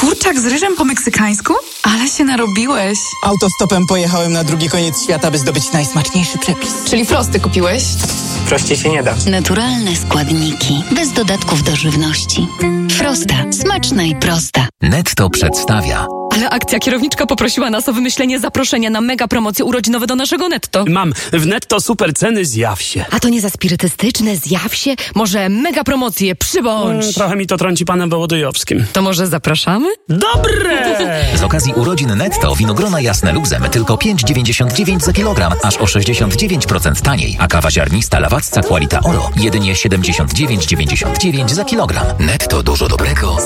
Kurczak z ryżem po meksykańsku? Ale się narobiłeś. Autostopem pojechałem na drugi koniec świata, by zdobyć najsmaczniejszy przepis. Czyli frosty kupiłeś? Prościej się nie da. Naturalne składniki, bez dodatków do żywności. Frosta. Smaczna i prosta. Netto przedstawia. Ale akcja kierowniczka poprosiła nas o wymyślenie zaproszenia na mega promocje urodzinowe do naszego Netto. Mam. W Netto super ceny, zjaw się. A to nie za spirytystyczne, zjaw się? Może mega promocje, przybądź. Trochę mi to trąci panem Wołodyjowskim. To może zapraszamy? Dobre! Z okazji urodzin Netto winogrona jasne luzem tylko 5,99 za kilogram, aż o 69% taniej. A kawa ziarnista Lawacca Qualita Oro jedynie 79,99 za kilogram. Netto, dużo dobrego.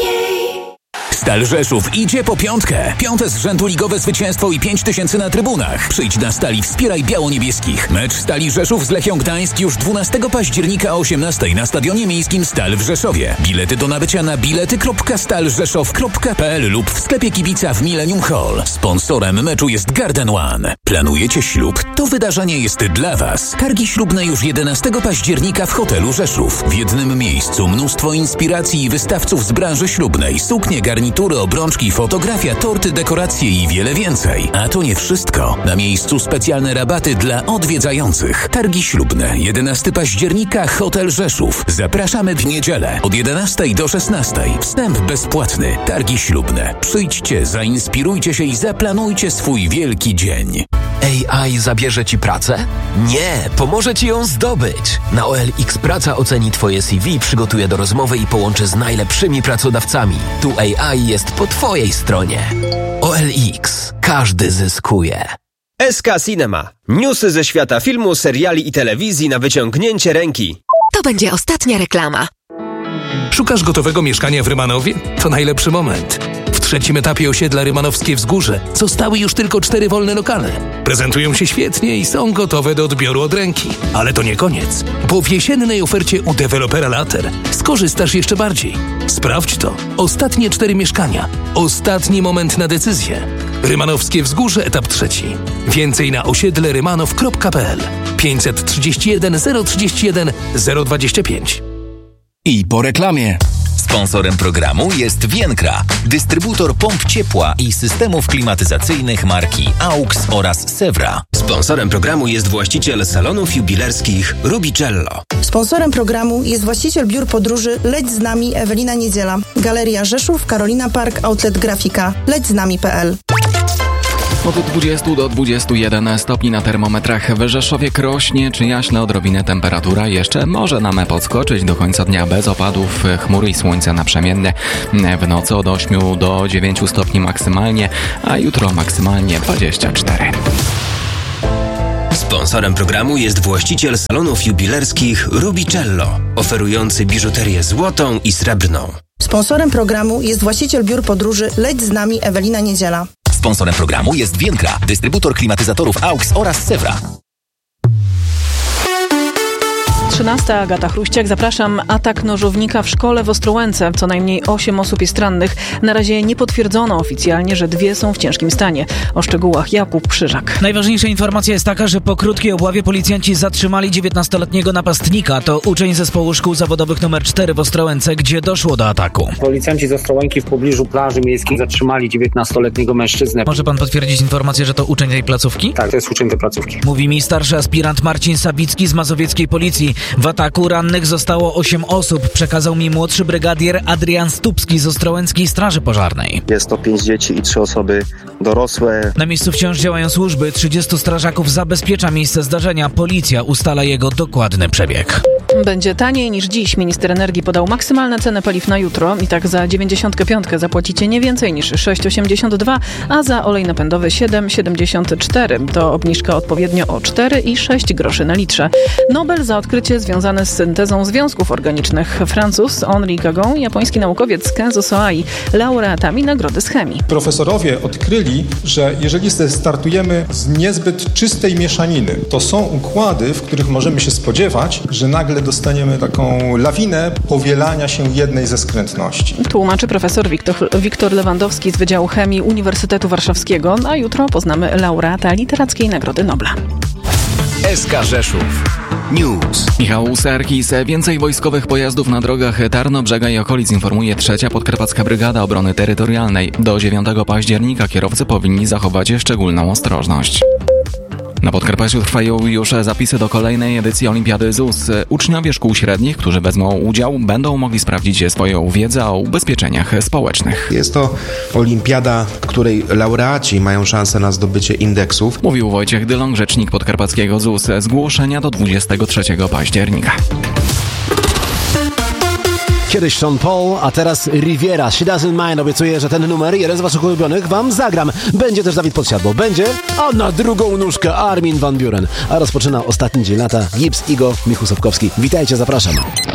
Stal Rzeszów idzie po piątkę. 5. z rzędu ligowe zwycięstwo i 5000 na trybunach. Przyjdź na Stali, wspieraj biało-niebieskich. Mecz Stali Rzeszów z Lechią Gdańsk już 12 października o 18 na Stadionie Miejskim Stal w Rzeszowie. Bilety do nabycia na bilety.stalrzeszów.pl lub w sklepie kibica w Millennium Hall. Sponsorem meczu jest Garden One. Planujecie ślub? To wydarzenie jest dla Was. Targi ślubne już 11 października w hotelu Rzeszów. W jednym miejscu mnóstwo inspiracji i wystawców z branży ślubnej. Suknie, garnitury, obrączki, fotografia, torty, dekoracje i wiele więcej. A to nie wszystko. Na miejscu specjalne rabaty dla odwiedzających. Targi ślubne. 11 października, Hotel Rzeszów. Zapraszamy w niedzielę od 11 do 16. Wstęp bezpłatny. Targi ślubne. Przyjdźcie, zainspirujcie się i zaplanujcie swój wielki dzień. AI zabierze Ci pracę? Nie, pomoże Ci ją zdobyć. Na OLX Praca oceni Twoje CV, przygotuje do rozmowy i połączy z najlepszymi pracodawcami. Tu AI jest po Twojej stronie. OLX. Każdy zyskuje. SK Cinema. Newsy ze świata filmu, seriali i telewizji na wyciągnięcie ręki. To będzie ostatnia reklama. Szukasz gotowego mieszkania w Rymanowie? To najlepszy moment. W trzecim etapie osiedla Rymanowskie Wzgórze zostały już tylko 4 wolne lokale. Prezentują się świetnie i są gotowe do odbioru od ręki. Ale to nie koniec. Po w jesiennej ofercie u dewelopera Later skorzystasz jeszcze bardziej. Sprawdź to. Ostatnie 4 mieszkania. Ostatni moment na decyzję. Rymanowskie Wzgórze, etap 3. Więcej na osiedlerymanów.pl 531 031 025. I po reklamie. Sponsorem programu jest Vienkra, dystrybutor pomp ciepła i systemów klimatyzacyjnych marki AUX oraz Sewra. Sponsorem programu jest właściciel salonów jubilerskich Rubicello. Sponsorem programu jest właściciel biur podróży Leć z nami Ewelina Niedziela. Galeria Rzeszów, Carolina Park, Outlet Grafika, lećznami.pl. Od 20 do 21 stopni na termometrach. W Rzeszowie rośnie czy jaśna odrobinę temperatura. Jeszcze może nam podskoczyć do końca dnia bez opadów, chmury i słońca naprzemiennie. W nocy od 8 do 9 stopni maksymalnie, a jutro maksymalnie 24. Sponsorem programu jest właściciel salonów jubilerskich Rubicello, oferujący biżuterię złotą i srebrną. Sponsorem programu jest właściciel biur podróży Leć z nami Ewelina Niedziela. Sponsorem programu jest Vienkra, dystrybutor klimatyzatorów AUX oraz Sewra. 13. Agata Chruściak. Zapraszam. Atak nożownika w szkole w Ostrołęce. Co najmniej 8 osób jest rannych. Na razie nie potwierdzono oficjalnie, że 2 są w ciężkim stanie. O szczegółach Jakub Krzyżak. Najważniejsza informacja jest taka, że po krótkiej obławie policjanci zatrzymali 19-letniego napastnika. To uczeń zespołu szkół zawodowych nr 4 w Ostrołęce, gdzie doszło do ataku. Policjanci z Ostrołęki w pobliżu plaży miejskiej zatrzymali 19-letniego mężczyznę. Może pan potwierdzić informację, że to uczeń tej placówki? Tak, to jest uczeń tej placówki. Mówi mi starszy aspirant Marcin Sabicki z mazowieckiej policji. W ataku rannych zostało 8 osób, przekazał mi młodszy brygadier Adrian Stupski z Ostrołęckiej Straży Pożarnej. Jest to 5 dzieci i 3 osoby dorosłe. Na miejscu wciąż działają służby, 30 strażaków zabezpiecza miejsce zdarzenia, policja ustala jego dokładny przebieg. Będzie taniej niż dziś. Minister energii podał maksymalne ceny paliw na jutro. I tak za 95 zapłacicie nie więcej niż 6,82, a za olej napędowy 7,74. To obniżka odpowiednio o 4 i 6 groszy na litrze. Nobel za odkrycie związane z syntezą związków organicznych. Francuz Henri Gagon, japoński naukowiec Kenzo Soai, laureatami nagrody z chemii. Profesorowie odkryli, że jeżeli startujemy z niezbyt czystej mieszaniny, to są układy, w których możemy się spodziewać, że nagle dostaniemy taką lawinę powielania się jednej ze skrętności. Tłumaczy profesor Wiktor Lewandowski z Wydziału Chemii Uniwersytetu Warszawskiego, a jutro poznamy laureata Literackiej Nagrody Nobla. SK Rzeszów. News. Michał Serkis. Więcej wojskowych pojazdów na drogach Tarnobrzega i okolic, informuje 3. Podkarpacka Brygada Obrony Terytorialnej. Do 9 października kierowcy powinni zachować szczególną ostrożność. Na Podkarpaciu trwają już zapisy do kolejnej edycji Olimpiady ZUS. Uczniowie szkół średnich, którzy wezmą udział, będą mogli sprawdzić swoją wiedzę o ubezpieczeniach społecznych. Jest to olimpiada, której laureaci mają szansę na zdobycie indeksów. Mówił Wojciech Dylon, rzecznik podkarpackiego ZUS. Zgłoszenia do 23 października. Kiedyś Sean Paul, a teraz Riviera. She Doesn't Mind obiecuje, że ten numer, jeden z waszych ulubionych, wam zagram. Będzie też Dawid Podsiadło. Będzie, a na drugą nóżkę Armin van Buuren. A rozpoczyna ostatni dzień lata Gibbs, Igo, Michu Sobkowski. Witajcie, zapraszam.